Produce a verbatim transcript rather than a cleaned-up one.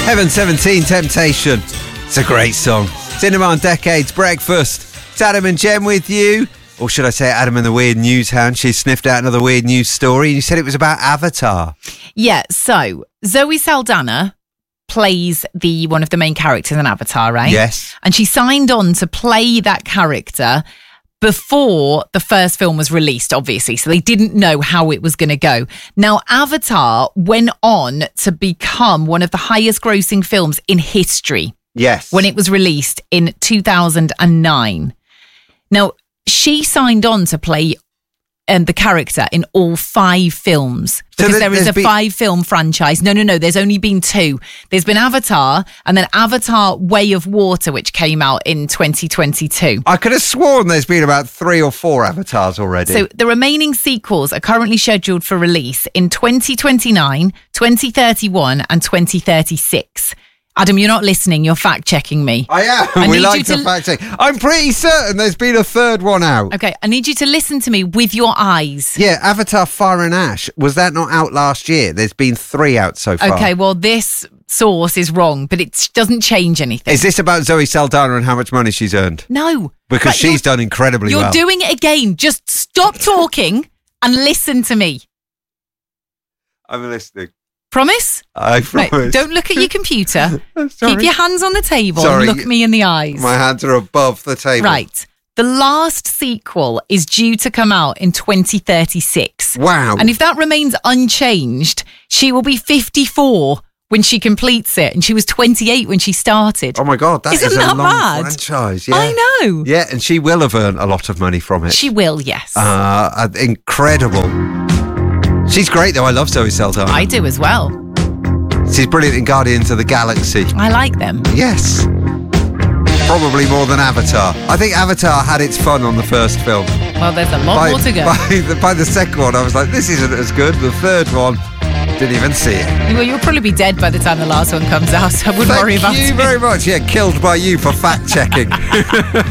Heaven seventeen, Temptation. It's a great song. Cinema on Decades, Breakfast. It's Adam and Jem with you. Or should I say Adam and the Weird News Hound? She sniffed out another weird news story. You said it was about Avatar. Yeah, so Zoe Saldana plays the one of the main characters in Avatar, right? Yes. And she signed on to play that character before the first film was released, obviously. So they didn't know how it was going to go. Now, Avatar went on to become one of the highest grossing films in history. Yes. When it was released in two thousand nine. Now, she signed on to play um, the character in all five films. Because so there is a been... five-film franchise. No, no, no. There's only been two. There's been Avatar and then Avatar Way of Water, which came out in twenty twenty-two. I could have sworn there's been about three or four Avatars already. So the remaining sequels are currently scheduled for release in twenty twenty-nine, twenty thirty-one and twenty thirty-six. Adam, you're not listening. You're fact-checking me. I am. I we need like you to to fact-check. I'm pretty certain there's been a third one out. Okay, I need you to listen to me with your eyes. Yeah, Avatar Fire and Ash. Was that not out last year? There's been three out so far. Okay, well, this source is wrong, but it doesn't change anything. Is this about Zoe Saldana and how much money she's earned? No. Because she's done incredibly you're well. You're doing it again. Just stop talking and listen to me. I'm listening. Promise? I promise. Right, don't look at your computer. Keep your hands on the table Sorry. and look me in the eyes. My hands are above the table. Right. The last sequel is due to come out in twenty thirty-six. Wow. And if that remains unchanged, she will be fifty-four when she completes it. And she was twenty-eight when she started. Oh my God, that Isn't is a that long mad? franchise. Yeah. I know. Yeah, and she will have earned a lot of money from it. She will, yes. Uh, incredible. She's great though. I love Zoe Saldana. I do as well. She's brilliant in Guardians of the Galaxy. I like them. Yes. Probably more than Avatar. I think Avatar had its fun on the first film. Well, there's a lot by, more to go. By the, by the second one, I was like, this isn't as good. The third one, didn't even see it. Well, you'll probably be dead by the time the last one comes out, so I wouldn't Thank worry about it. Thank you very much. Yeah, killed by you for fact-checking.